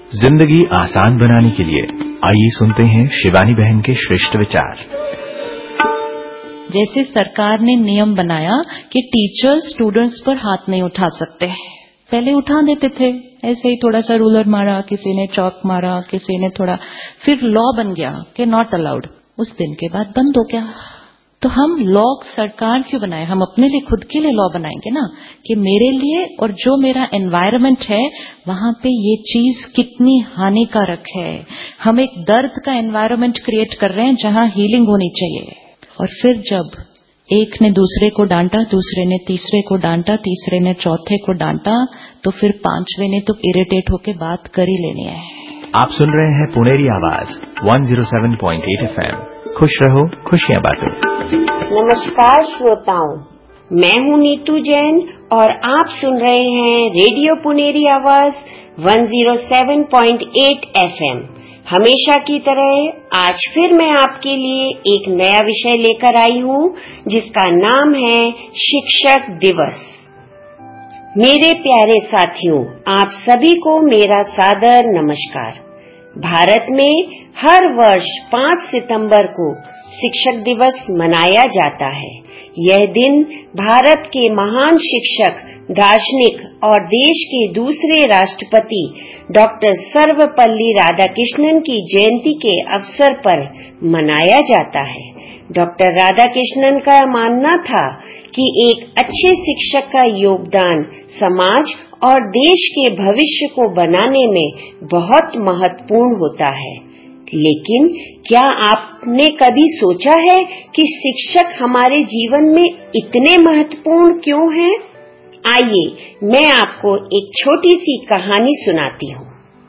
जिंदगी आसान बनाने के लिए आइए सुनते हैं शिवानी बहन के श्रेष्ठ विचार। जैसे सरकार ने नियम बनाया कि टीचर्स स्टूडेंट्स पर हाथ नहीं उठा सकते, पहले उठा देते थे, ऐसे ही थोड़ा सा रूलर मारा, किसी ने चौक मारा, किसी ने थोड़ा, फिर लॉ बन गया कि नॉट अलाउड। उस दिन के बाद बंद हो गया। तो हम लॉ सरकार क्यों बनाए? हम अपने लिए, खुद के लिए लॉ बनाएंगे ना, कि मेरे लिए और जो मेरा एनवायरनमेंट है वहां पे ये चीज कितनी हानिकारक है। हम एक दर्द का एनवायरनमेंट क्रिएट कर रहे हैं जहां हीलिंग होनी चाहिए। और फिर जब एक ने दूसरे को डांटा, दूसरे ने तीसरे को डांटा, तीसरे ने चौथे को डांटा, तो फिर पांचवे ने तो इरिटेट होके बात कर ही लेनी है। आप सुन रहे हैं पुनेरी आवाज 107.8 FM। खुश रहो, खुशियां बांटो। नमस्कार श्रोताओं, मैं हूं नीतू जैन और आप सुन रहे हैं रेडियो पुनेरी आवाज 107.8 FM। हमेशा की तरह आज फिर मैं आपके लिए एक नया विषय लेकर आई हूं जिसका नाम है शिक्षक दिवस। मेरे प्यारे साथियों, आप सभी को मेरा सादर नमस्कार। भारत में हर वर्ष 5 सितंबर को शिक्षक दिवस मनाया जाता है। यह दिन भारत के महान शिक्षक, दार्शनिक और देश के दूसरे राष्ट्रपति डॉक्टर सर्वपल्ली राधाकृष्णन की जयंती के अवसर पर मनाया जाता है। डॉक्टर राधाकृष्णन का मानना था कि एक अच्छे शिक्षक का योगदान समाज और देश के भविष्य को बनाने में बहुत महत्वपूर्ण होता है। लेकिन क्या आपने कभी सोचा है कि शिक्षक हमारे जीवन में इतने महत्वपूर्ण क्यों हैं? आइए मैं आपको एक छोटी सी कहानी सुनाती हूँ।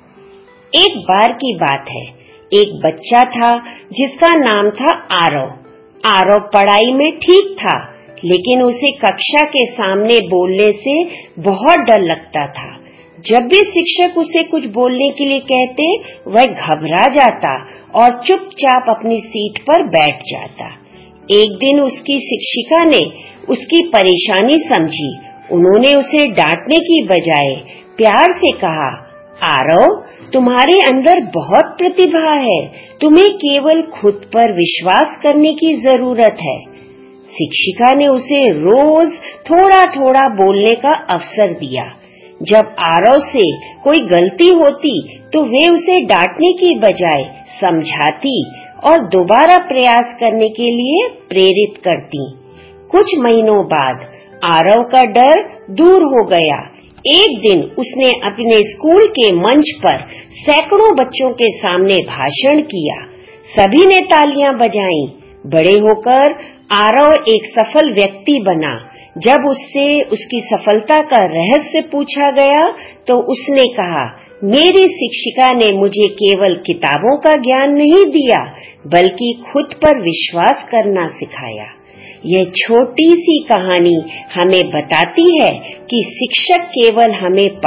एक बार की बात है, एक बच्चा था जिसका नाम था आरव। आरव पढ़ाई में ठीक था, लेकिन उसे कक्षा के सामने बोलने से बहुत डर लगता था। जब भी शिक्षक उसे कुछ बोलने के लिए कहते, वह घबरा जाता और चुपचाप अपनी सीट पर बैठ जाता। एक दिन उसकी शिक्षिका ने उसकी परेशानी समझी। उन्होंने उसे डांटने की बजाय प्यार से कहा, आरव, तुम्हारे अंदर बहुत प्रतिभा है, तुम्हें केवल खुद पर विश्वास करने की जरूरत है। शिक्षिका ने उसे रोज थोड़ा थोड़ा बोलने का अवसर दिया। जब आरव से कोई गलती होती तो वे उसे डांटने की बजाय समझाती और दोबारा प्रयास करने के लिए प्रेरित करती। कुछ महीनों बाद आरव का डर दूर हो गया। एक दिन उसने अपने स्कूल के मंच पर सैकड़ों बच्चों के सामने भाषण किया। सभी ने तालियां बजाईं। बड़े होकर आरव एक सफल व्यक्ति बना। जब उससे उसकी सफलता का रहस्य पूछा गया तो उसने कहा, मेरी शिक्षिका ने मुझे केवल किताबों का ज्ञान नहीं दिया, बल्कि खुद पर विश्वास करना सिखाया। यह छोटी सी कहानी हमें बताती है कि शिक्षक केवल हमें